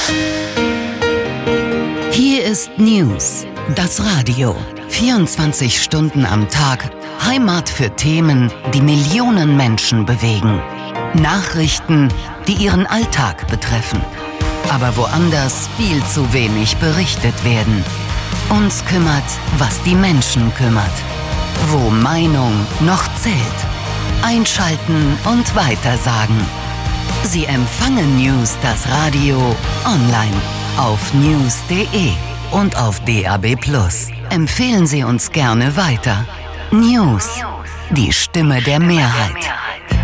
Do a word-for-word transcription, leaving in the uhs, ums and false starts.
Hier ist News, das Radio. vierundzwanzig Stunden am Tag, Heimat für Themen, die Millionen Menschen bewegen. Nachrichten, die ihren Alltag betreffen. Aber woanders viel zu wenig berichtet werden. Uns kümmert, was die Menschen kümmert. Wo Meinung noch zählt. Einschalten und weitersagen. Sie empfangen News, das Radio, online, auf news punkt de und auf D A B plus. Empfehlen Sie uns gerne weiter. News, die Stimme der Mehrheit.